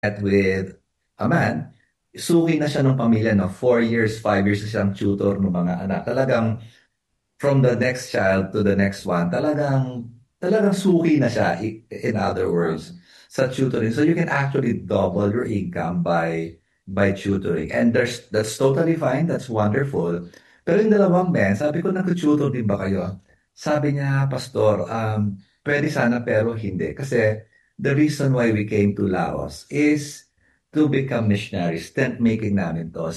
with a man, suki na siya ng pamilya, no? 4 years, 5 years na siyang tutor ng mga anak. Talagang from the next child to the next one, talagang suki na siya, in other words, sa tutoring. So you can actually double your income by tutoring. And that's totally fine, that's wonderful. Pero yung dalawang men, sabi ko, nag-tutor din ba kayo? Sabi niya, Pastor, pwede sana pero hindi. Kasi the reason why we came to Laos is to become missionaries. Tent making namin to.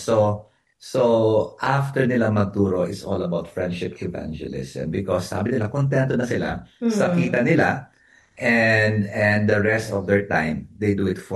So, after nila magturo, it's all about friendship evangelism because sabi nila, kontento na sila sa kita nila and the rest of their time, they do it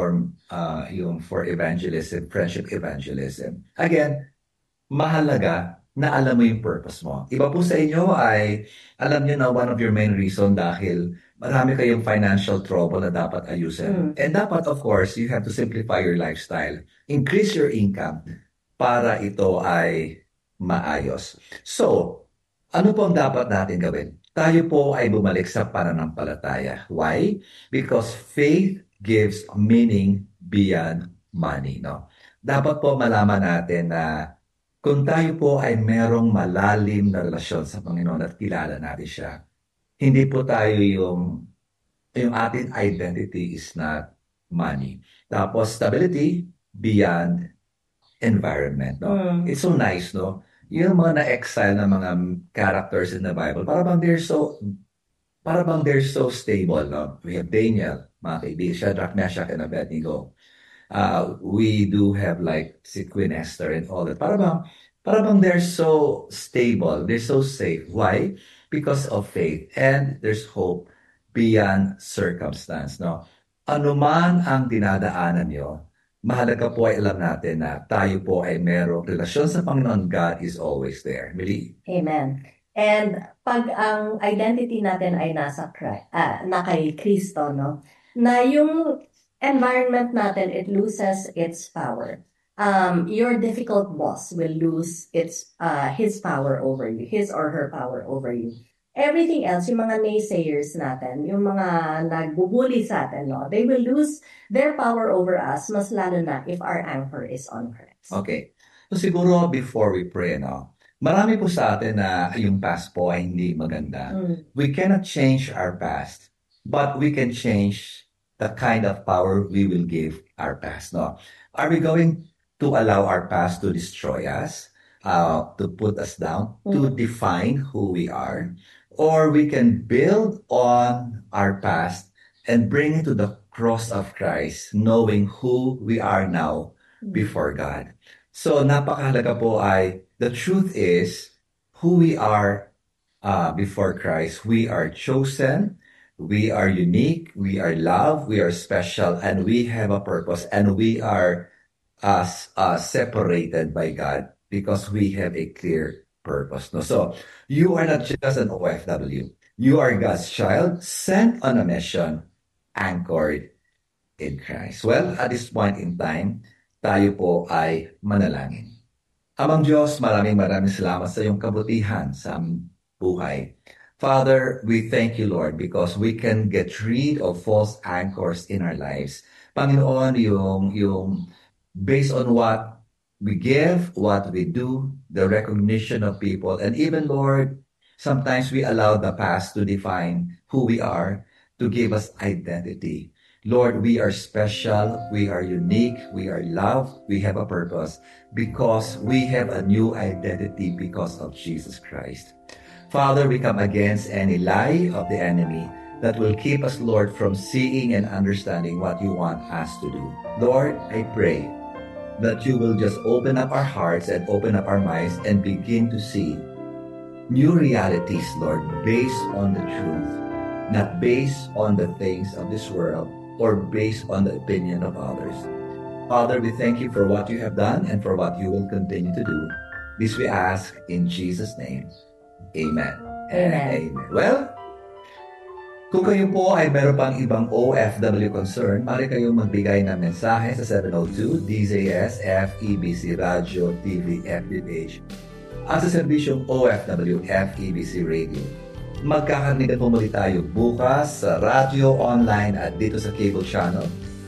for evangelism, friendship evangelism. Again, mahalaga na alam mo yung purpose mo. Iba po sa inyo ay alam niyo na one of your main reason dahil marami kayong financial trouble na dapat ayusin. And dapat, of course, you have to simplify your lifestyle. Increase your income para ito ay maayos. So, ano po ang dapat natin gawin? Tayo po ay bumalik sa pananampalataya. Why? Because faith gives meaning beyond money. No? Dapat po malaman natin na kung tayo po ay merong malalim na relasyon sa Panginoon at kilala natin siya, hindi po tayo yung ating identity is not money. Tapos stability beyond environment, no? It's so nice, no? Yung mga na-exile na mga characters in the Bible, para bang they're so stable, no? We have Daniel, mga kaibigan, Shadrach, Meshach, and Abednego. We do have like si Queen Esther and all that. Para bang they're so stable, they're so safe. Why? Because of faith. And there's hope beyond circumstance, no? Ano man ang dinadaanan nyo, mahalaga po ay alam natin na tayo po ay merong relasyon sa Panginoon. God is always there. Really? Amen. And pag ang identity natin ay na kay Kristo, no? Na yung environment natin, it loses its power. Your difficult boss will lose his power over you, his or her power over you. Everything else, yung mga naysayers natin, yung mga nagbubuli sa atin, no? They will lose their power over us, mas lalo na if our anchor is on Christ. Okay. So siguro before we pray, no? Marami po sa atin na yung past po ay hindi maganda. We cannot change our past, but we can change the kind of power we will give our past, no? Are we going to allow our past to destroy us, to put us down, to define who we are? Or we can build on our past and bring it to the cross of Christ, knowing who we are now before God. So napakahalaga po ay, the truth is, who we are before Christ. We are chosen, we are unique, we are loved, we are special, and we have a purpose, and we are separated by God because we have a clear purpose. No? So, you are not just an OFW. You are God's child, sent on a mission, anchored in Christ. Well, at this point in time, tayo po ay manalangin. Amang Diyos, maraming salamat sa iyong kabutihan sa aming buhay. Father, we thank you, Lord, because we can get rid of false anchors in our lives. Panginoon, yung based on what we give, what we do, the recognition of people, and even, Lord, sometimes we allow the past to define who we are, to give us identity. Lord, we are special, we are unique, we are loved, we have a purpose because we have a new identity because of Jesus Christ. Father, we come against any lie of the enemy that will keep us, Lord, from seeing and understanding what you want us to do. Lord, I pray that you will just open up our hearts and open up our minds and begin to see new realities, Lord, based on the truth, not based on the things of this world or based on the opinion of others. Father, we thank you for what you have done and for what you will continue to do. This we ask in Jesus' name. Amen. Amen. Amen. Well, kung kayo po ay meron pang ibang OFW concern, maaari kayong magbigay ng mensahe sa 702 DZS FEBC Radio TV FB page at sa serbisyong OFW FEBC Radio. Magkakarinig po muli tayo bukas sa radio, online at dito sa cable channel.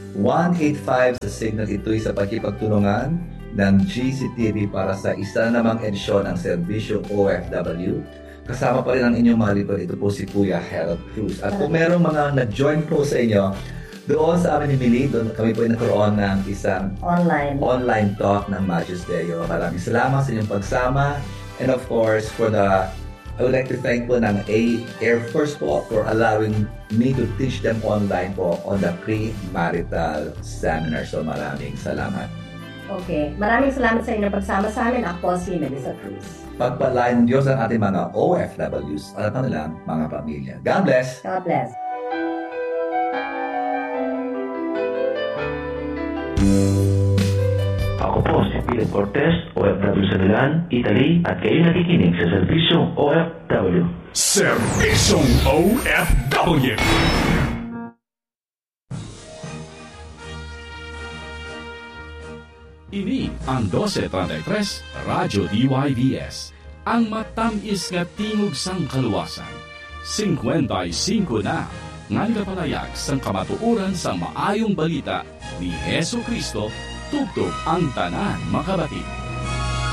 185 sa signal. Ito'y sa pagkipagtulungan ng GCTV para sa isa namang edisyon ng Serbisyo OFW. Kasama pa rin ang inyong mga lingkod. Ito po si Kuya Harold Cruz. At kung merong mga nag-join po sa inyo, doon sa amin ni Millie, doon kami po nagkaroon ng isang online talk ng Magisterium. Maraming salamat sa inyong pagsama. And of course, I would like to thank po ng Air Force po for allowing me to teach them online po on the pre-marital seminar. So maraming salamat. Okay. Maraming salamat sa inyong pagsama sa amin. Ako si Melissa Cruz. Pagpalain ng Diyos ang ating mga OFWs at kanilang mga pamilya. God bless! God bless! Ako po si Philip Cortez, OFW sa Milan, Italy, at kayo nakikinig sa Serbisyong OFW. Serbisyong OFW! Ini ang 1233 Radyo DYVS, ang matamis nga tingog sang kaluwasan. 55 na, ngan kapalayag sang kamatuuran sa maayong balita ni Hesu Kristo, tugtog ang tanan makabatid.